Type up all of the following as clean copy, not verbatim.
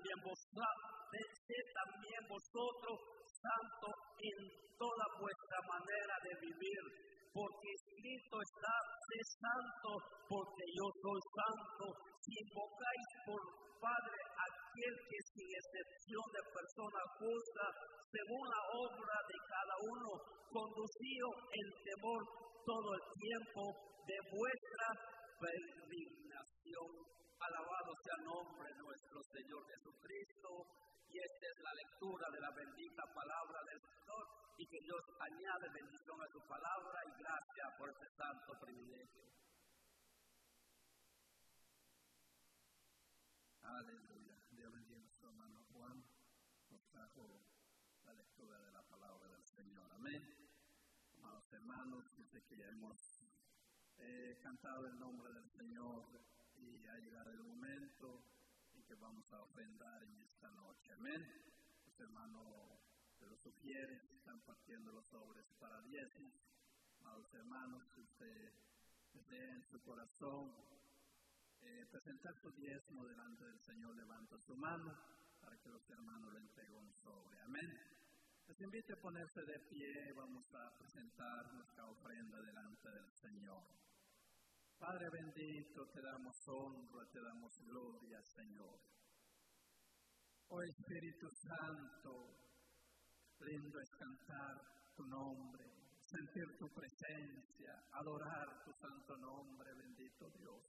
sed también vosotros santos en toda vuestra manera de vivir, porque escrito está: sé santo, porque yo soy santo. Si invocáis por Padre aquel que sin excepción de persona juzga, según la obra de cada uno, conducíos en temor todo el tiempo de vuestra peregrinación. Alabado sea el nombre de nuestro Señor Jesucristo. Y esta es la lectura de la bendita palabra del Señor, y que Dios añade bendición a su palabra y gracias por este santo privilegio. Aleluya. Dios bendiga a nuestro hermano Juan, nos trajo la lectura de la palabra del Señor. Amén. Amados hermanos, desde que ya hemos cantado el nombre del Señor y ha llegado el momento en que vamos a ofrendar en esta noche. Amén. Los hermanos de los sugieres están partiendo los sobres para diezmos. Amados hermanos, si usted desea en su corazón presentar su diezmo delante del Señor, levanta su mano para que los hermanos le entreguen un sobre. Amén. Les invito a ponerse de pie. Vamos a presentar nuestra ofrenda delante del Señor. Padre bendito, te damos honra, te damos gloria, Señor. Oh Espíritu Santo, lindo es cantar tu nombre, sentir tu presencia, adorar tu santo nombre, bendito Dios.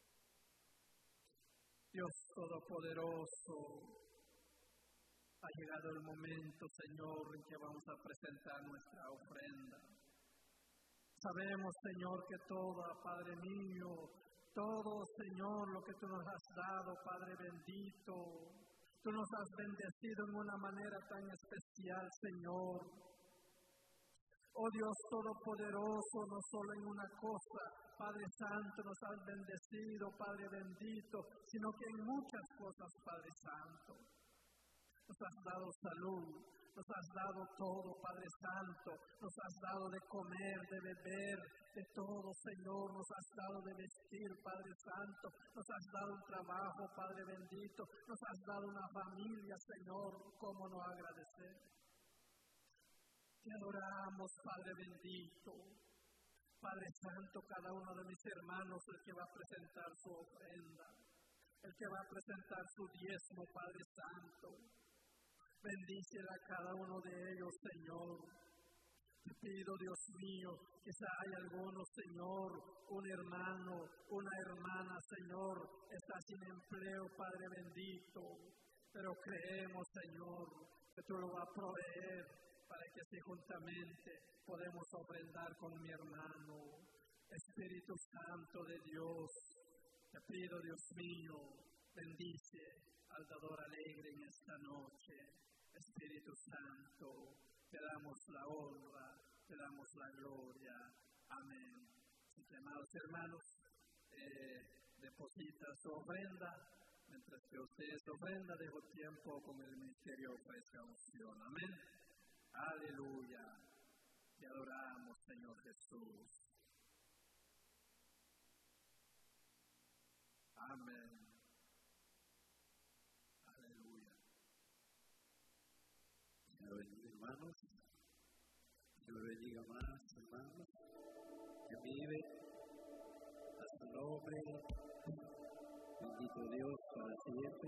Dios Todopoderoso, ha llegado el momento, Señor, en que vamos a presentar nuestra ofrenda. Sabemos, Señor, que todo, Padre mío, todo, Señor, lo que tú nos has dado, Padre bendito, tú nos has bendecido en una manera tan especial, Señor. Oh Dios Todopoderoso, no solo en una cosa, Padre Santo, nos has bendecido, Padre bendito, sino que en muchas cosas, Padre Santo. Nos has dado salud, nos has dado todo, Padre Santo, nos has dado de comer, de beber, de todo, Señor, nos has dado de vestir, Padre Santo, nos has dado un trabajo, Padre bendito, nos has dado una familia, Señor, ¿cómo no agradecer? Te adoramos, Padre bendito. Padre Santo, cada uno de mis hermanos, el que va a presentar su ofrenda, el que va a presentar su diezmo, Padre Santo, bendícela a cada uno de ellos, Señor. Te pido, Dios mío, quizá hay alguno, Señor, un hermano, una hermana, Señor, está sin empleo, Padre bendito, pero creemos, Señor, que tú lo vas a proveer para que así juntamente podemos ofrendar con mi hermano. Espíritu Santo de Dios, te pido, Dios mío, bendice al dador alegre en esta noche. Espíritu Santo, te damos la honra, te damos la gloria. Amén. Amados hermanos, deposita su ofrenda. Mientras que ustedes ofrenda, dejo tiempo con el ministerio ofrezca unción. Amén. Aleluya. Te adoramos, Señor Jesús. Amén. Aleluya. Señor bendiga, hermanos. Señor bendiga más, hermanos. Que vive a su nombre. Bendito Dios para siempre.